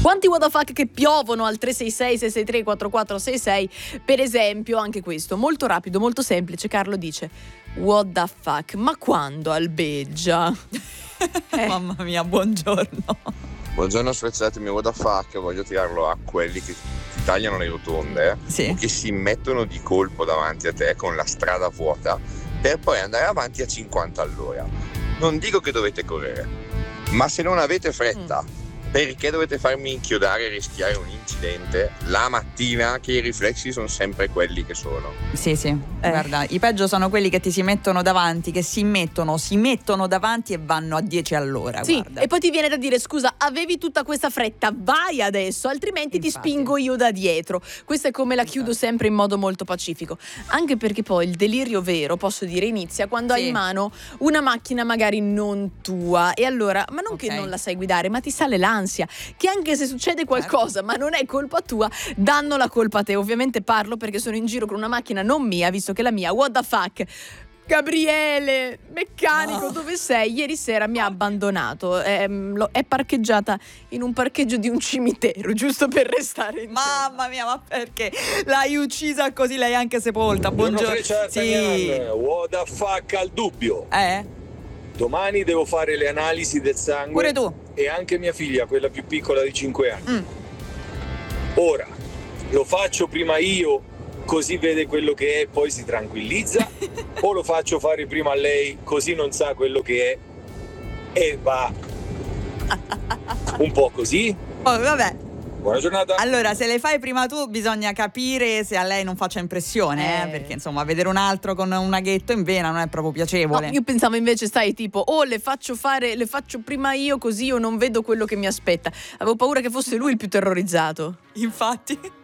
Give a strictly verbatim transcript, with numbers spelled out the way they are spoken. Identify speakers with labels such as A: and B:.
A: Quanti what the fuck che piovono al tre sei sei sei sei tre quattro quattro sei sei. Per esempio, anche questo, molto rapido, molto semplice. Carlo dice: what the fuck, ma quando albeggia?
B: eh. Mamma mia, buongiorno.
C: Buongiorno sfrecciatemi, what the fuck, voglio tirarlo a quelli che ti tagliano le rotonde,
B: sì.
C: o che si mettono di colpo davanti a te con la strada vuota per poi andare avanti a cinquanta all'ora. Non dico che dovete correre, ma se non avete fretta, mm. perché dovete farmi inchiodare e rischiare un incidente la mattina, che i riflessi sono sempre quelli che sono?
B: Sì, sì, eh. guarda, i peggio sono quelli che ti si mettono davanti, che si mettono, si mettono davanti e vanno a dieci all'ora.
A: Sì,
B: guarda.
A: E poi ti viene da dire: scusa, avevi tutta questa fretta, vai adesso, altrimenti Infatti. ti spingo io da dietro. Questa è come la chiudo sempre in modo molto pacifico. Anche perché poi il delirio vero, posso dire, inizia quando sì. hai in mano una macchina magari non tua, e allora, ma non okay. che non la sai guidare, ma ti sale l'ansia, che anche se succede qualcosa, ma non è colpa tua, danno la colpa a te. Ovviamente parlo perché sono in giro con una macchina non mia, visto che la mia, what the fuck, Gabriele, meccanico, no. dove sei? Ieri sera mi ha abbandonato, è, è parcheggiata in un parcheggio di un cimitero, giusto per restare in
B: Mamma mia, ma perché? L'hai uccisa così, lei anche sepolta. Buongiorno.
D: Sì. What the fuck al dubbio?
B: Eh?
D: Domani devo fare le analisi del sangue.
B: Pure tu.
D: E anche mia figlia, quella più piccola di cinque anni.
B: Mm.
D: Ora, lo faccio prima io, così vede quello che è e poi si tranquillizza, o lo faccio fare prima a lei, così non sa quello che è e va un po' così?
B: Oh, vabbè.
D: Buona giornata.
B: Allora, se le fai prima tu, bisogna capire se a lei non faccia impressione, eh. Eh, perché insomma vedere un altro con un aghetto in vena non è proprio piacevole.
A: No, io pensavo invece, stai, tipo, oh, le faccio fare, le faccio prima io, così io non vedo quello che mi aspetta. Avevo paura che fosse lui il più terrorizzato.
B: Infatti.